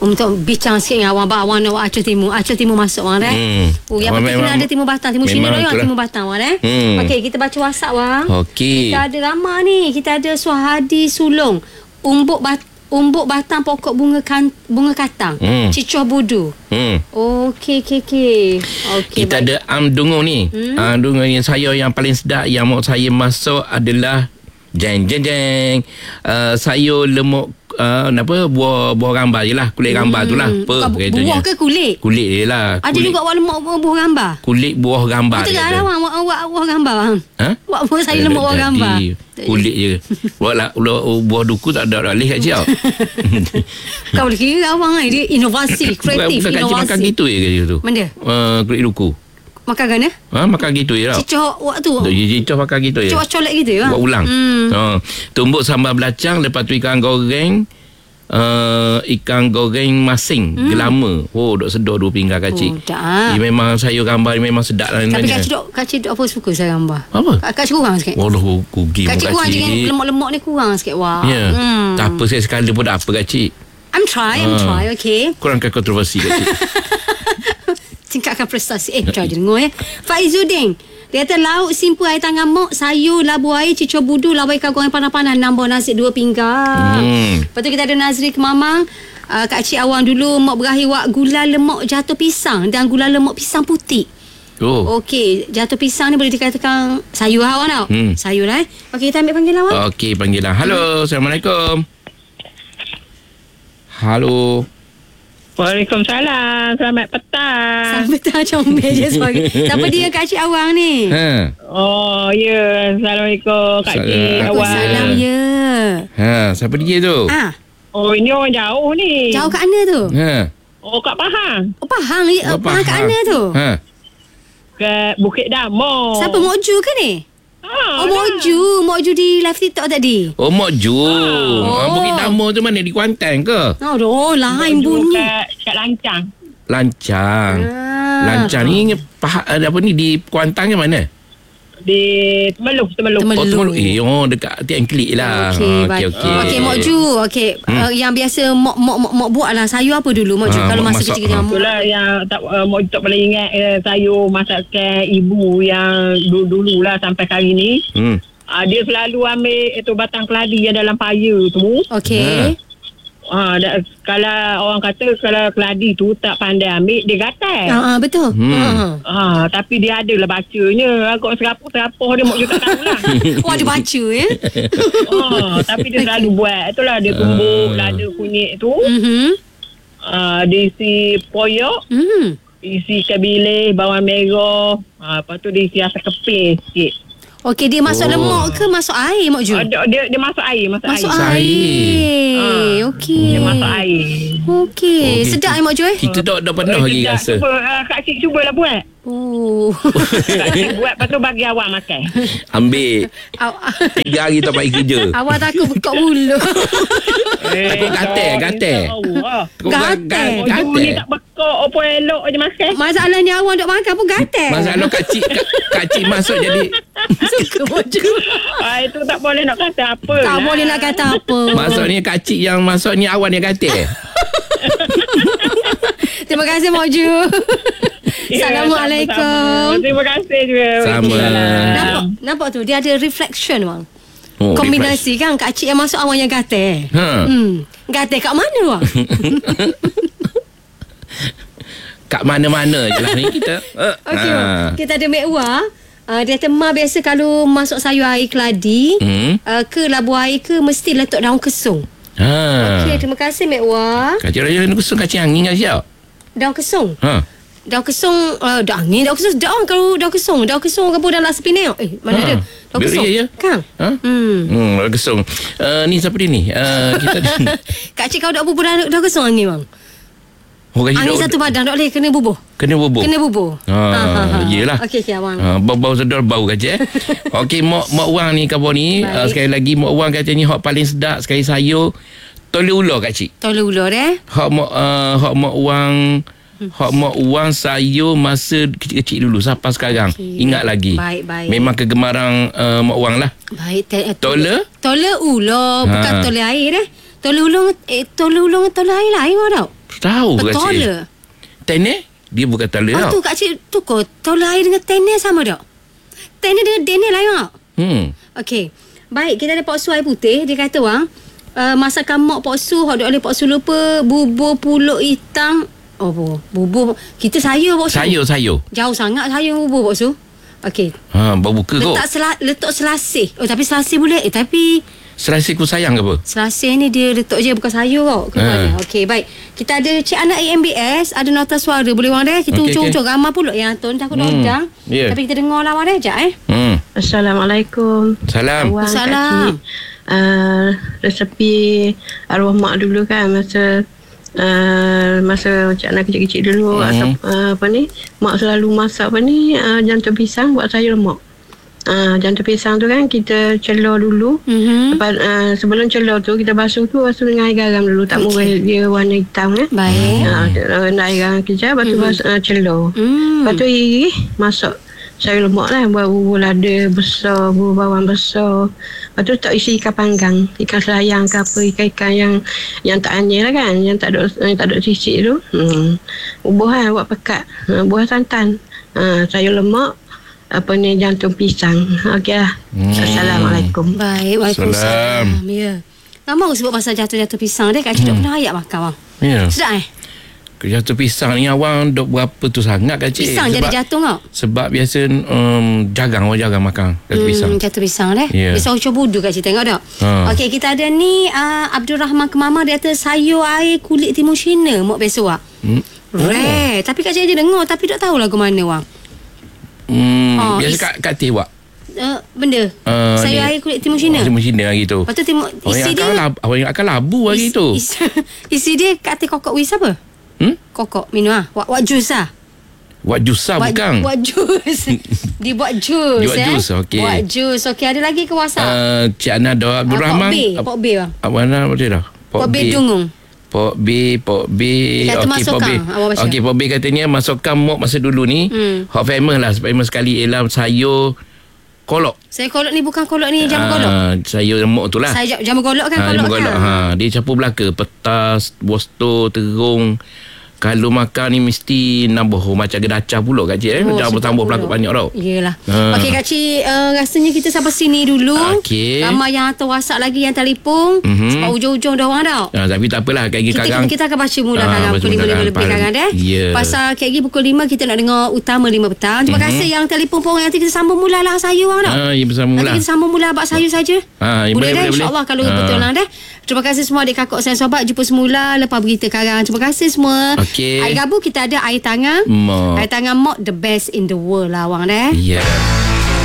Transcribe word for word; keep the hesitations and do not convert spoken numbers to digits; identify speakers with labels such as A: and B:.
A: untuk bincang sikit dengan awang. Abang nak buat Aceh Timur. Aceh Timur masuk wang eh.
B: Hmm.
A: Oh, yang penting kena ada Timur Batang. Timur Sini doang Timur Batang wang eh.
B: Hmm.
A: Okey, kita baca WhatsApp wang.
B: Okey.
A: Kita ada ramai ni. Kita ada Suhadi Sulong. Umbuk bat Umbuk batang pokok bunga kan, bunga katang. Hmm. Cicoh budu. Hmm. Okey, okey, okey. Okey.
B: Kita
A: baik.
B: ada am dungu ni. Hmm. Am dungu yang saya yang paling sedap yang mau saya masuk adalah jeng jeng jeng. Uh, sayur lemuk uh, apa buah buah gambar je lah. Kulit gambar hmm. tu lah. Apa
A: bu- buah ke kulit?
B: Kulit je lah.
A: Ada kulit. Juga buah lemuk buah gambar.
B: Kulit buah gambar.
A: Betul tak awang buat buah, buah gambar bang?
B: Ha?
A: Buat buah sayur lemuk buah gambar.
B: Kulit je. Buat lah, buah duku tak ada alih kat cik.
A: Kau boleh kira awang ni. Dia inovasi, kreatif,
B: bukan, bukan
A: inovasi.
B: Bukan makan gitu je kat tu.
A: Mana?
B: Uh, kulit duku.
A: Makan kan eh?
B: Ha, makan gitu je tau.
A: Cicok waktu.
B: Cicok makan gitu je.
A: Cicok colek gitu ya.
B: Buat ulang. Hmm. Ha. Tumbuk sambal belacang, lepas tu ikan goreng. Uh, ikan goreng masing hmm. gelama. Oh, dok sedar dua pinggan kacik. Oh, dia memang sayur gambar memang sedap lah.
A: Tapi kacik dok kacik dok apa suka saya gambar.
B: Apa?
A: Kacik kurang sikit.
B: Oh, kugi
A: kacik kurang je lemak-lemak ni kurang sikit wah.
B: Ya. Yeah. Hmm. Tak apa sekali pun tak apa kacik.
A: I'm try, I'm ha. try, okay.
B: Kurangkan kontroversi kacik.
A: Tingkatkan prestasi. Eh, try je dengar ya. Faizuddin. Dia kata lauk simpu air tangan mok, sayur, labu air, cicoh budu, labu ikan goreng panas-panas, nambah nasi dua pinggang. Hmm. Lepas tu kita ada Nazri Kemamang. Uh, Kak Cik Awang dulu mok berakhir wak gula lemak jatuh pisang dan gula lemak pisang putih. Oh. Okey, jatuh pisang ni boleh dikatakan sayur awang tau. Hmm. Sayur lah eh. Okey, kita ambil panggilan awang.
B: Okey, panggilan. Halo, hmm. Assalamualaikum. Halo.
C: Waalaikumsalam. Selamat petang.
A: Selamat petang. Comel je suara. Siapa dia Kak Cik Awang ni?
B: Ha.
C: Oh, ya. Yeah. Assalamualaikum Kak Cik Awang.
A: Waalaikumsalam, ya.
B: Ha, siapa dia tu?
A: Ah.
C: Oh, ini orang jauh ni.
A: Jauh kat mana tu?
B: Ha.
C: Oh, kat Pahang.
A: Oh, Pahang. Oh, Pahang kat mana tu?
B: Ha.
C: Kat Bukit Damar.
A: Siapa Mok Ju ke ni?
C: Ah,
A: oh, Mok Ju. Mok Ju di live TikTok tadi.
B: Oh, Mok Ju.
A: Ah.
B: Oh. Bukit Damar tu mana? Di Kuantan ke?
A: Oh, oh lain bunyi.
C: Kat, kat Lancang.
B: Lancang. Ah. Lancang ni pah, apa ni di Kuantan ke mana?
C: Di Temeloh, Temeloh.
B: Oh, Temeloh. Eh, oh dekat Tiang Klik lah.
A: Okey, okey. Okey, okay, Mok Ju. Okey, hmm. uh, yang biasa Mok Mok Mok, Mok buat lah sayur apa dulu Mok Ju ha, kalau masa kecil-kecil.
C: Itulah yang tak uh, Mok Ju tak boleh ingat uh, sayur masakan ibu yang dulu-dulu lah sampai hari ni. Hmm. Uh, dia selalu ambil itu batang keladi yang dalam paya tu.
A: Okey. Ha.
C: Ah, uh, kalau orang kata kalau keladi tu tak pandai ambil, dia gatal.
A: Ha, uh, betul.
B: Hmm.
C: Ah, uh, tapi dia adalah bacanya. Agak serapah-serapah dia Mok Ju tak tahulah.
A: Oh, dia baca ya.
C: Ah, tapi dia selalu buat. Itulah dia tumbuk uh. lada kunyit tu. Mhm. Ah, dia isi poyok. Mhm. Isi ikan bilis, bawang merah. Ah, lepas tu dia isi asam keping sikit.
A: Okey, dia masuk oh. lemak ke masuk air Mok Ju?
C: Uh, dia, dia dia masuk air, masuk,
A: masuk
C: air.
A: air. air. Uh, Okey.
C: Dia masuk air.
A: Okey, okay. Sedap eh Mok Ju eh?
B: Kita tak dah pernah lagi rasa.
C: Cuba uh, Kak Cik cubalah buat.
A: Oh.
C: Kak Cik buat lepas tu bagi awak makan.
B: Ambil. Tiga hari tak payah kerja.
A: Awak takut bekak mulut.
B: Eh, takut gatal, gatal.
A: Gatal.
C: Gatal. Ni tak bekak apa elok je makan.
A: Masalahnya awak duk makan pun gatal.
B: Masalah Kak Cik, Kak Cik masuk jadi
A: suka Mok Ju.
C: Ah, itu tak boleh nak kata apa.
A: Tak lah. boleh nak kata apa.
B: Maksudnya Kak Cik yang masuk ni awak yang gatal.
A: Terima kasih Mok Ju. Ya, Assalamualaikum.
C: Sama-sama. Terima kasih juga.
B: Sama.
A: Nampak, nampak tu dia ada reflection bang. Oh, kombinasi refresh. Kan Kak Cik yang masuk awak yang gatal. Ha. Hmm. Gatal kat mana bang?
B: Kat mana-mana je lah ni kita.
A: Okey bang. Kita ada Mek Wah. Uh, dia kata Ma biasa kalau masuk sayur air keladi hmm. uh, ke labu air ke mesti letak daun kesung. Ha. Okey, terima kasih Mek Wah.
B: Kacik raya daun kesung, kacik angin ke siap?
A: Daun kesung. Ha. Daun kesung, uh, daun angin, daun kesung, daun kalau daun kesung, daun kesung ke dalam sepinang. Eh, mana ha. ada? Daun kesung. Ya, ya. Kang. Ha? Hmm.
B: Hmm, daun kesung. Uh, ni siapa dia ni? Uh, kita
A: Kak Cik kau dak bubuh daun kesung angin bang. Oh, angin satu badan tak boleh kena bubuh.
B: Kena bubuh.
A: Kena bubuh.
B: Ha, ha, ha, ha. Iyalah.
A: Okey okey abang.
B: Ha, bau-bau sedar bau kacik eh. Okey, Mok Mok Wang ni khabar ni uh, sekali lagi Mok Wang katanya hak paling sedap sekali sayur toleh ular kak cik.
A: Toleh ular eh.
B: Hak Mok uh, hak Mok Wang hak Mok Wang sayur masa kecil-kecil dulu sampai sekarang. Okay. Ingat lagi.
A: Baik baik.
B: Memang kegemaran uh, Mok Wang lah.
A: Baik. Te-
B: toleh
A: toleh ular bukan ha. toleh air eh. Toleh ular eh toleh ular toleh air lain tau.
B: Tahu Kak
A: Betul
B: Cik.
A: le.
B: Teneh? Dia bukan tala
A: Oh,
B: tau.
A: tu Kak Cik, tu kau tolak air dengan teneh sama tak? Teneh dengan deneh lain tak?
B: Hmm.
A: Okey. Baik, kita ada Pak Su air putih. Dia kata orang, uh, masakan mok Pak Su, hok oleh Pak Su lupa, bubur pulut hitam. Oh, bu- bubur. Kita sayur Pak Su.
B: Sayur, sayur.
A: Jauh sangat sayur bubur Pak Su. Okey.
B: Ha, baru buka kau.
A: Letak sela, letak selasih. Oh, tapi selasih boleh. Eh, tapi
B: Selasih ku sayang ke apa?
A: selasih ni dia letak je bukan sayur tau.
B: Ha.
A: Okey, baik. Kita ada Cik Anak A M B S, ada nota suara. Boleh orang dia? Kita
B: Okey,
A: ujung-ujung ramai pula yang tu. Takut
B: Hmm,
A: dodang.
B: ya.
A: Tapi kita dengar lah orang dia sekejap eh.
B: Hmm.
D: Assalamualaikum.
B: Salam.
D: Awang, Kak
A: Salam.
D: Cik. Uh, resepi arwah mak dulu kan masa uh, masa Cik Anak kecil-kecil dulu
B: Mhm.
D: atau uh, apa ni mak selalu masak apa ni uh, jantung pisang buat sayur lemak. Uh, jantung pisang tu kan kita celor dulu.
A: Mhm.
D: Lepas, uh, sebelum celor tu kita basuh tu basuh dengan air garam dulu tak
A: Okey.
D: okay. dia warna hitam kan.
A: Baik.
D: Ha, uh, air garam kejap lepas tu
A: Mhm.
D: basuh, uh, celor.
A: Hmm.
D: Lepas tu iri masuk sayur lemak lah. Buat bubur lada besar, bubur bawang besar. Lepas tu tak isi ikan panggang. Ikan selayang ke apa, ikan-ikan yang yang tak anyir lah kan. Yang tak ada, yang tak ada sisik tu. Hmm. Bubur kan buat pekat. Ha, buah santan. Ha, sayur lemak. Apa ni jantung pisang. Okey lah.
B: Hmm.
D: Assalamualaikum.
A: Baik, Waalaikumsalam. Ya. Lama aku sebut pasal jatuh-jatuh pisang dia. Kak Cik hmm. pernah ayat makan bang.
B: Ya.
A: Sedap eh?
B: Jatuh pisang ni awang dok berapa tu sangat Kak Cik?
A: Pisang jadi jatuh tau.
B: Sebab biasa um, jarang orang jarang makan jatuh pisang.
A: Hmm, jatuh pisang deh.
B: Ya.
A: Pisang ucap budu Kak Cik tengok tak?
B: Ha.
A: Okey, kita ada ni uh, Abdul Rahman Kemama. Dia kata sayur air kulit timun Cina. Mok biasa wak.
B: Hmm.
A: Rare. Tapi Kak Cik je dengar. Tapi tak tahu lagu mana wang.
B: Hmm,
A: Oh,
B: biasa
A: is-
B: kat kat tewak.
A: Uh, benda.
B: Uh,
A: sayur
B: ni-
A: air kulit timun Cina.
B: Oh, timun Cina hari tu.
A: Lepas tu timur,
B: Orang
A: isi
B: yang
A: dia.
B: akan labu, orang yang akan labu hari
A: is-
B: tu.
A: is- isi dia kata kokok wis apa?
B: Hmm?
A: Kokok minum ah. Wak wak jus ah.
B: Buat jusa
A: Buat,
B: bukan?
A: buat jus. Dia buat jus.
B: Dia buat
A: eh.
B: jus, okey.
A: Buat jus. Okey, ada lagi ke WhatsApp?
B: Uh, Cik Ana Doa Abdul
A: Ah,
B: Rahman.
A: Pok B. Pok B bang.
B: Apa mana betul dah?
A: Pok B Dungung.
B: Pok B, Pok B.
A: Kata
B: Okey,
A: masukkan.
B: Pok B.
A: Awak baca.
B: Okey, Pok B katanya masukkan mok masa dulu ni.
A: Hmm.
B: Hot famous lah. Famous sekali ialah sayur kolok.
A: Saya kolok ni bukan kolok ni jamu kolok.
B: Ah, sayur mok tu lah.
A: Saya jam- jamu kolok kan
B: Ha,
A: kolok
B: kolok
A: kan.
B: kolok. Ha, dia campur belaka, petas, bosto, terung. Kalau makan ni mesti nambah oh, macam gedacah pula Kak Cik eh.
A: Oh,
B: Jangan
A: sedap
B: tambah
A: pula.
B: belakang banyak tau.
A: Yelah.
B: Ha.
A: Okey Kak Cik, uh, rasanya kita sampai sini dulu.
B: Okey.
A: Ramai yang hantar WhatsApp lagi yang telefon.
B: Mhm.
A: Sebab ujung-ujung dah orang tau.
B: Ha, tapi tak apalah Kak Gi
A: Kita,
B: Karang.
A: kita, kita akan baca mula
B: Ah,
A: Karang
B: baca
A: pukul
B: mula
A: lima
B: Karang.
A: lebih Karang eh.
B: Ya.
A: Pasal Kak Gi pukul lima kita nak dengar utama lima petang. Terima
B: Mhm.
A: kasih yang telefon pun. Nanti kita sambung mula lah sayur orang tau.
B: Ha, ya bersama
A: Nanti
B: mula.
A: kita sambung mula abang sayur saja.
B: Ah, ya,
A: boleh
B: boleh,
A: dah
B: boleh,
A: insyaAllah
B: boleh.
A: kalau
B: Ah.
A: betul lah dah. Terima kasih semua adik kakak saya sobat. Jumpa semula lepas berita Karang. Terima kasih semua.
B: Okey.
A: Air gabu kita ada air tangan.
B: Mok.
A: Air tangan mok the best in the world lah awang dah.
B: Ya.